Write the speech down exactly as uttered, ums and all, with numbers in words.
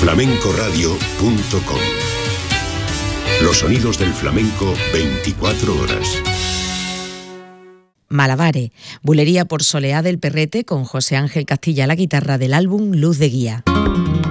flamencoradio punto com. Los sonidos del flamenco veinticuatro horas. Malabare, bulería por Soleá del Perrete con José Ángel Castilla a la guitarra del álbum Luz de Guía.